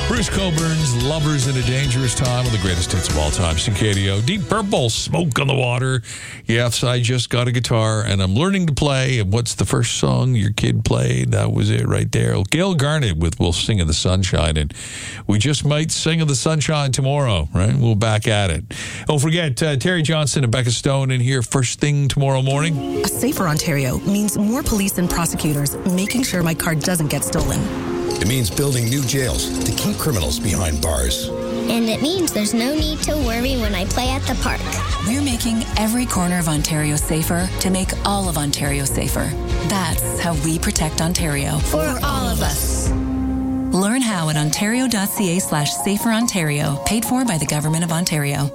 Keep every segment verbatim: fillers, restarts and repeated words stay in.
Bruce Coburn's Lovers in a Dangerous Time, on the greatest hits of all time. C K D O. Deep Purple, Smoke on the Water. Yes, I just got a guitar, and I'm learning to play. And what's the first song your kid played? That was it right there. Gail Garnett with We'll Sing of the Sunshine. And we just might sing of the sunshine tomorrow, right? We'll back at it. Don't forget, uh, Terry Johnson and Becca Stone in here first thing tomorrow morning. A safer Ontario means more police and prosecutors making sure my car doesn't get stolen. It means building new jails to keep criminals behind bars. And it means there's no need to worry when I play at the park. We're making every corner of Ontario safer to make all of Ontario safer. That's how we protect Ontario. For all of us. Learn how at ontario.ca slash safer Ontario. Paid for by the Government of Ontario.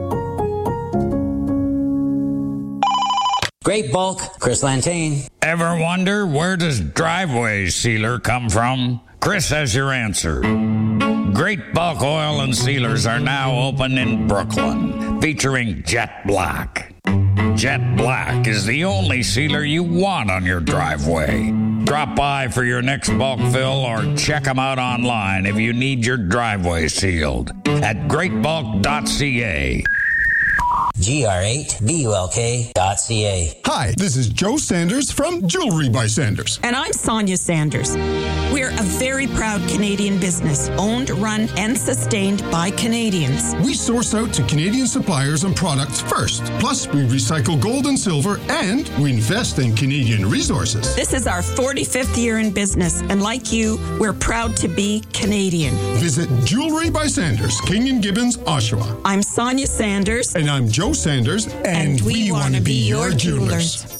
Great Bulk, Chris Lantain. Ever wonder where does driveway sealer come from? Chris has your answer. Great Bulk Oil and Sealers are now open in Brooklyn, featuring Jet Black. Jet Black is the only sealer you want on your driveway. Drop by for your next bulk fill or check them out online if you need your driveway sealed at great bulk dot c a. G R eight B U L K dot C A. Hi, this is Joe Sanders from Jewelry by Sanders. And I'm Sonia Sanders. We're a very proud Canadian business, owned, run, and sustained by Canadians. We source out to Canadian suppliers and products first. Plus, we recycle gold and silver, and we invest in Canadian resources. This is our forty-fifth year in business, and like you, we're proud to be Canadian. Visit Jewelry by Sanders, King and Gibbons, Oshawa. I'm Sonia Sanders. And I'm Joe Sanders, and, and we, we want to be your jewelers. jewelers.